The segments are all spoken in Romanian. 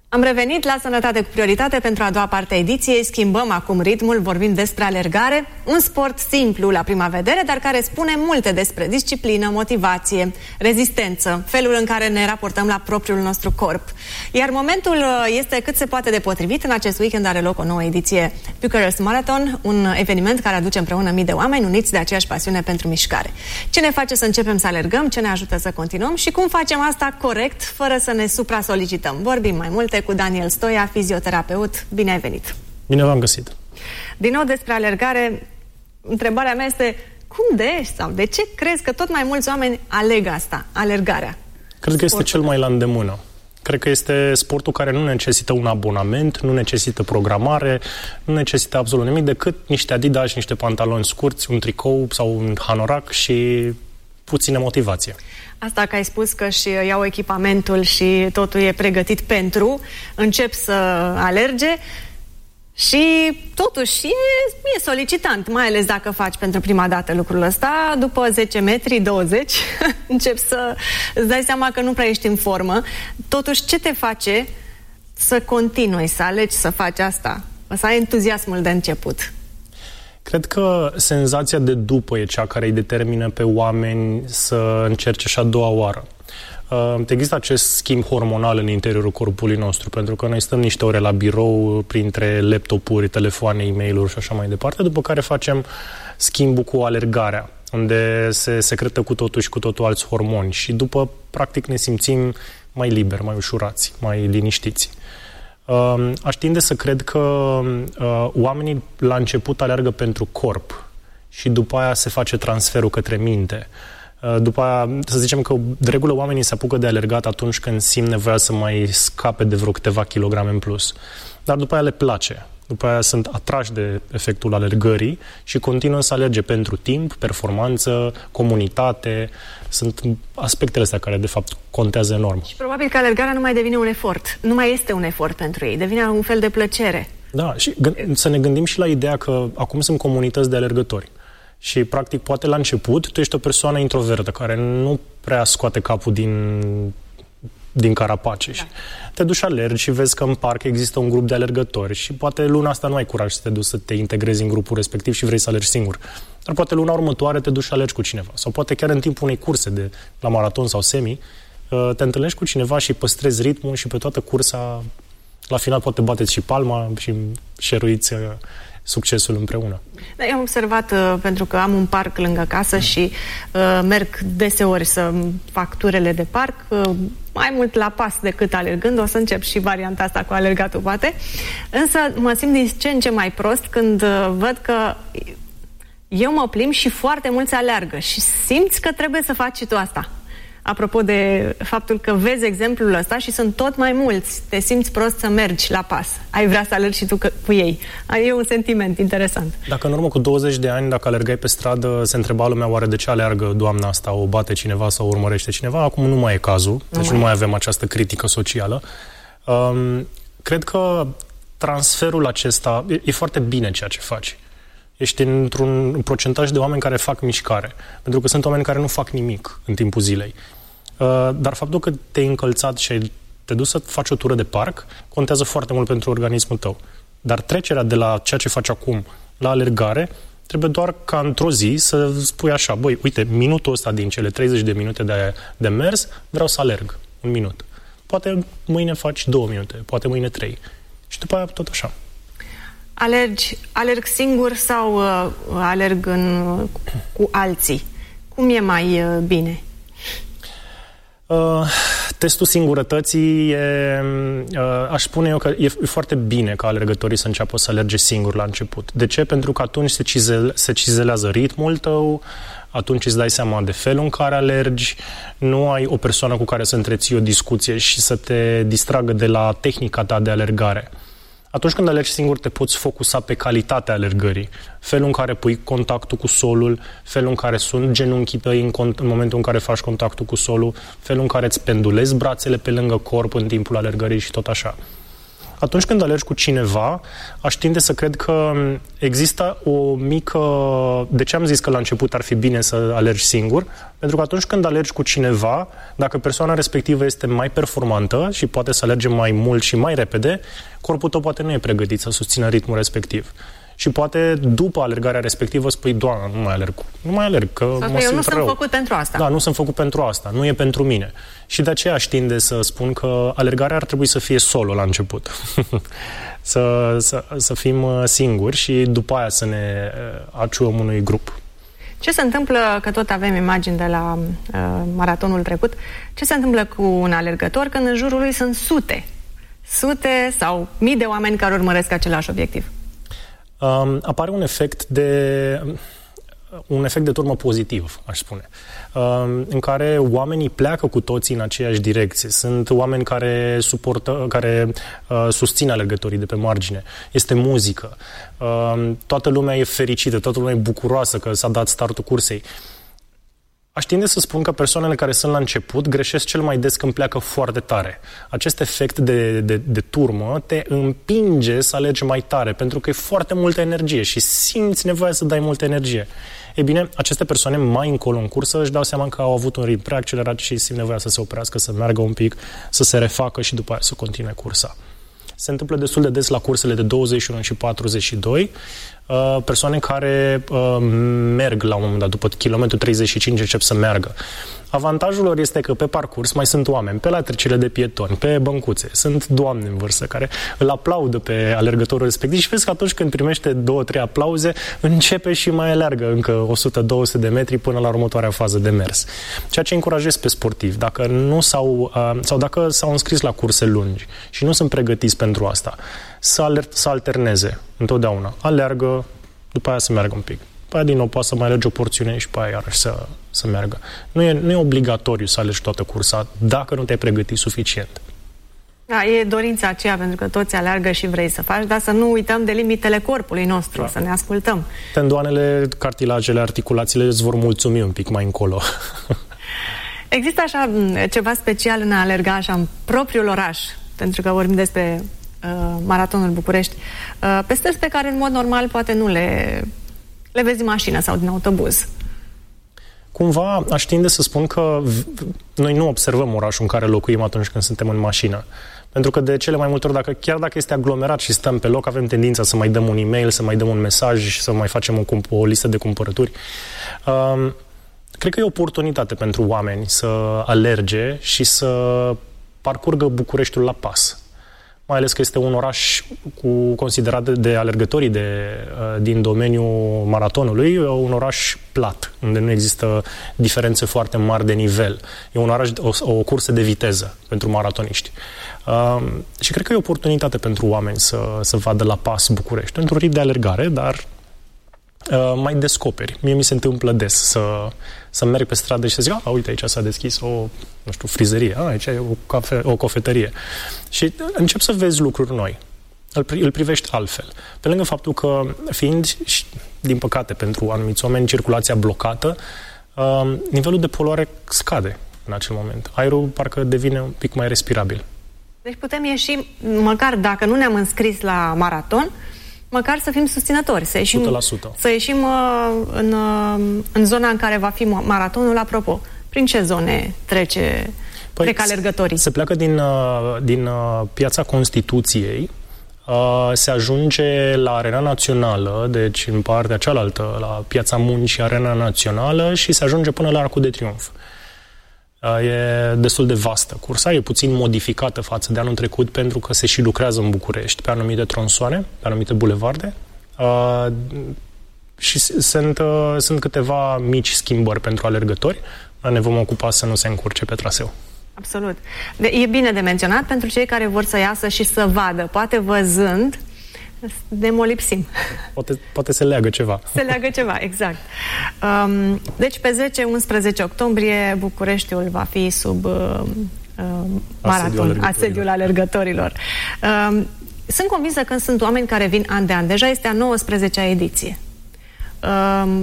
Am revenit la Sănătate cu Prioritate pentru a doua parte a ediției. Schimbăm acum ritmul, vorbim despre alergare, un sport simplu la prima vedere, dar care spune multe despre disciplină, motivație, rezistență, felul în care ne raportăm la propriul nostru corp. Iar momentul este cât se poate de potrivit. În acest weekend are loc o nouă ediție Bucharest Marathon, un eveniment care aduce împreună mii de oameni uniți de aceeași pasiune pentru mișcare. Ce ne face să începem să alergăm, ce ne ajută să continuăm și cum facem asta corect, fără să ne supra-solicităm. Vorbim mai multe cu Daniel Stoia, fizioterapeut. Bine ai venit! Bine v-am găsit! Din nou despre alergare, întrebarea mea este cum sau de ce crezi că tot mai mulți oameni aleg asta, alergarea? Cred că este cel mai la îndemână. Cred că este sportul care nu necesită un abonament, nu necesită programare, nu necesită absolut nimic decât niște Adidas, niște pantaloni scurți, un tricou sau un hanorac și puțină motivație. Asta că ai spus că și iau echipamentul și totul e pregătit pentru, încep să alerge și totuși e solicitant, mai ales dacă faci pentru prima dată lucrul ăsta, după 10 metri, 20, începi să îți dai seama că nu prea ești în formă. Totuși, ce te face să continui, să alegi să faci asta, să ai entuziasmul de început? Cred că senzația de după e cea care îi determină pe oameni să încerce și a doua oară. Există acest schimb hormonal în interiorul corpului nostru, pentru că noi stăm niște ore la birou printre laptopuri, telefoane, e-mail-uri și așa mai departe, după care facem schimbul cu alergarea, unde se secretă cu totul și cu totul alți hormoni și după, practic, ne simțim mai liberi, mai ușurați, mai liniștiți. Aș tinde să cred că oamenii la început alergă pentru corp și după aia se face transferul către minte. După aia, să zicem că de regulă oamenii se apucă de alergat atunci când simt nevoia să mai scape de vreo câteva kilograme în plus. Dar după aia le place. După aia sunt atrași de efectul alergării și continuă să alerge pentru timp, performanță, comunitate. Sunt aspectele astea care, de fapt, contează enorm. Și probabil că alergarea nu mai devine un efort. Nu mai este un efort pentru ei. Devine un fel de plăcere. Da, și să ne gândim și la ideea că acum sunt comunități de alergători. Și, practic, poate la început tu ești o persoană introvertă care nu prea scoate capul din carapace. Da. Te duci alergi și vezi că în parc există un grup de alergători și poate luna asta nu ai curaj să te duci să te integrezi în grupul respectiv și vrei să alergi singur. Dar poate luna următoare te duci să alergi cu cineva. Sau poate chiar în timpul unei curse la maraton sau semi, te întâlnești cu cineva și păstrezi ritmul și pe toată cursa, la final poate bateți și palma și șeruiți succesul împreună. Da, eu am observat, pentru că am un parc lângă casă și merg deseori să fac turele de parc, mai mult la pas decât alergând. O să încep și varianta asta cu alergatul, poate. Însă mă simt din ce în ce mai prost când văd că eu mă plimb și foarte mulți aleargă și simți că trebuie să faci și tu asta. Apropo de faptul că vezi exemplul ăsta și sunt tot mai mulți, te simți prost să mergi la pas. Ai vrea să alergi și tu cu ei. E un sentiment interesant. Dacă în urmă cu 20 de ani, dacă alergai pe stradă, se întreba lumea oare de ce aleargă doamna asta, o bate cineva sau o urmărește cineva, acum nu mai e cazul, deci nu mai avem această critică socială. Cred că transferul acesta e foarte bine ceea ce faci. Ești într-un procentaj de oameni care fac mișcare. Pentru că sunt oameni care nu fac nimic în timpul zilei. Dar faptul că te-ai încălțat și te duci să faci o tură de parc contează foarte mult pentru organismul tău. Dar trecerea de la ceea ce faci acum la alergare trebuie doar ca într-o zi să spui așa: băi, uite, minutul ăsta din cele 30 de minute de mers, vreau să alerg 1 minut. Poate mâine faci 2 minute, poate mâine 3. Și după aia tot așa. Alerg singur sau alerg cu alții? Cum e mai bine? Testul singurătății aș spune eu că e foarte bine ca alergătorii să înceapă să alerge singuri la început. De ce? Pentru că atunci se cizelează ritmul tău, atunci îți dai seama de felul în care alergi, nu ai o persoană cu care să întreții o discuție și să te distragă de la tehnica ta de alergare. Atunci când alergi singur, te poți focusa pe calitatea alergării, felul în care pui contactul cu solul, felul în care sunt genunchii tăi în momentul în care faci contactul cu solul, felul în care îți pendulezi brațele pe lângă corp în timpul alergării și tot așa. Atunci când alergi cu cineva, aș tinde să cred că există o mică... De ce am zis că la început ar fi bine să alergi singur? Pentru că atunci când alergi cu cineva, dacă persoana respectivă este mai performantă și poate să alerge mai mult și mai repede, corpul tău poate nu e pregătit să susțină ritmul respectiv. Și poate după alergarea respectivă spui, Doamne, nu mai alerg, că mă simt rău. Eu nu sunt făcut pentru asta. Da, nu sunt făcut pentru asta, nu e pentru mine. Și de aceea aș tinde să spun că alergarea ar trebui să fie solo la început. să fim singuri și după aia să ne aciuăm unui grup. Ce se întâmplă, că tot avem imagini de la maratonul trecut, ce se întâmplă cu un alergător când în jurul lui sunt sute sau mii de oameni care urmăresc același obiectiv? Apare un efect de turmă pozitiv, aș spune, în care oamenii pleacă cu toții în aceeași direcție. Sunt oameni care susțin alergătorii de pe margine. Este muzică. Toată lumea e fericită, toată lumea e bucuroasă că s-a dat startul cursei. Aș tinde să spun că persoanele care sunt la început greșesc cel mai des când pleacă foarte tare. Acest efect de turmă te împinge să alergi mai tare, pentru că e foarte multă energie și simți nevoia să dai multă energie. Ei bine, aceste persoane mai încolo în cursă își dau seama că au avut un ritm prea accelerat și simt nevoia să se oprească, să meargă un pic, să se refacă și după aia să continue cursa. Se întâmplă destul de des la cursele de 21 și 42, persoane care merg la un moment dat, după kilometru 35 încep să meargă. Avantajul lor este că pe parcurs mai sunt oameni, pe la trecerile de pietoni, pe băncuțe, sunt doamne în vârstă care îl aplaudă pe alergătorul respectiv și vezi că atunci când primește 2-3 aplauze, începe și mai alergă încă 100-200 de metri până la următoarea fază de mers. Ceea ce încurajez pe sportivi, dacă nu sau dacă s-au înscris la curse lungi și nu sunt pregătiți pentru asta, să alterneze întotdeauna. Alergă, după aia să meargă un pic. După aia din nou poate să mai alegi o porțiune și după aia iarăși să meargă. Nu e obligatoriu să alegi toată cursa dacă nu te-ai pregătit suficient. Da, e dorința aceea, pentru că toți aleargă și vrei să faci, dar să nu uităm de limitele corpului nostru, să ne ascultăm. Tendoanele, cartilajele, articulațiile îți vor mulțumi un pic mai încolo. Există așa ceva special în a alerga așa în propriul oraș, pentru că vorbim despre Maratonul București, pe străzi pe care în mod normal poate nu le vezi din mașină sau din autobuz. Cumva aș tinde să spun că noi nu observăm orașul în care locuim atunci când suntem în mașină. Pentru că de cele mai multe ori, chiar dacă este aglomerat și stăm pe loc, avem tendința să mai dăm un e-mail, să mai dăm un mesaj și să mai facem o listă de cumpărături. Cred că e o oportunitate pentru oameni să alerge și să parcurgă Bucureștiul la pas. Mai ales că este un oraș considerat de alergătorii din domeniul maratonului, un oraș plat, unde nu există diferențe foarte mari de nivel. E un oraș, o cursă de viteză pentru maratoniști. Și cred că e o oportunitate pentru oameni să vadă la pas București. Într-un ritm de alergare, dar mai descoperi. Mie mi se întâmplă des să merg pe stradă și să zic, uite, aici s-a deschis o frizerie, aici e o cofetărie. Și încep să vezi lucruri noi. Îl privești altfel. Pe lângă faptul că, fiind, din păcate, pentru anumiți oameni, circulația blocată, nivelul de poluare scade în acel moment. Aerul parcă devine un pic mai respirabil. Deci putem ieși, măcar dacă nu ne-am înscris la maraton, măcar să fim susținători, să ieșim în zona în care va fi maratonul. Apropo, prin ce zone trec alergătorii? Se pleacă din Piața Constituției, se ajunge la Arena Națională, deci în partea cealaltă, la Piața Muncii, Arena Națională, și se ajunge până la Arcul de Triunf. E destul de vastă cursa, e puțin modificată față de anul trecut pentru că se și lucrează în București pe anumite tronsoane, pe anumite bulevarde și sunt câteva mici schimbări pentru alergători, dar ne vom ocupa să nu se încurce pe traseu. Absolut. E bine de menționat pentru cei care vor să iasă și să vadă, poate văzând demolipsim. Poate se leagă ceva. Se leagă ceva, exact. Deci pe 10-11 octombrie Bucureștiul va fi sub maraton, asediul alergătorilor. Sunt convinsă că sunt oameni care vin an de an. Deja este a 19-a ediție.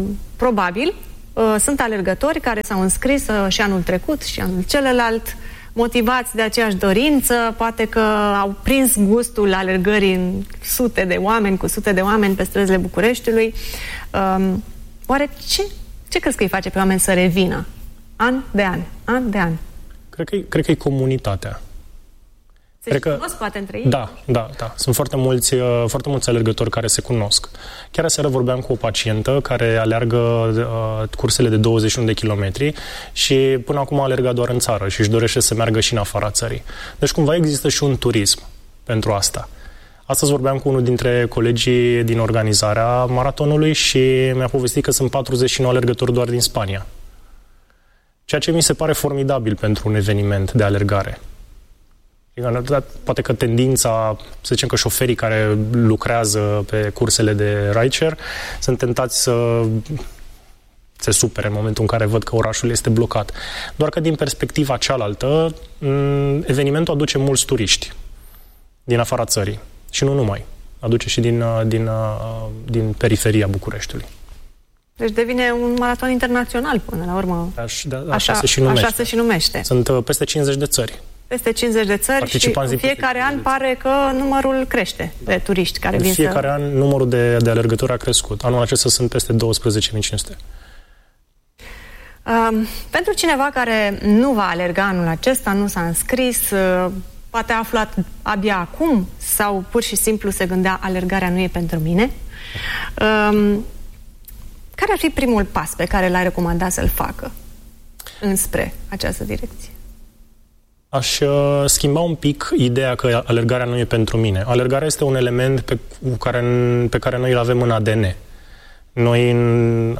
Probabil sunt alergători care s-au înscris și anul trecut și anul celălalt. motivați de aceeași dorință, poate că au prins gustul alergării în sute de oameni, cu sute de oameni pe străzile Bucureștiului. Oare ce crezi că îi face pe oameni să revină? An de an. Cred că e comunitatea. Se cunosc poate între ei? Da. Sunt foarte mulți alergători care se cunosc. Chiar aseară vorbeam cu o pacientă care aleargă cursele de 21 de kilometri și până acum a alergat doar în țară și își dorește să meargă și în afara țării. Deci cumva există și un turism pentru asta. Astăzi vorbeam cu unul dintre colegii din organizarea maratonului și mi-a povestit că sunt 49 alergători doar din Spania. Ceea ce mi se pare formidabil pentru un eveniment de alergare. Poate că tendința, să zicem că șoferii care lucrează pe cursele de rideshare sunt tentați să se supere în momentul în care văd că orașul este blocat. Doar că din perspectiva cealaltă, evenimentul aduce mulți turiști din afara țării. Și nu numai. Aduce și din periferia Bucureștiului. Deci devine un maraton internațional până la urmă. Așa se și numește. Sunt peste 50 de țări. Peste 50 de țări și în fiecare an pare că numărul crește de turiști care vin. În fiecare an numărul de alergători a crescut. Anul acesta sunt peste 12.500. Pentru cineva care nu va alerga anul acesta, nu s-a înscris, poate a aflat abia acum sau pur și simplu se gândea alergarea nu e pentru mine, care ar fi primul pas pe care l-ai recomandat să-l facă înspre această direcție? Aș schimba un pic ideea că alergarea nu e pentru mine. Alergarea este un element pe care noi îl avem în ADN. Noi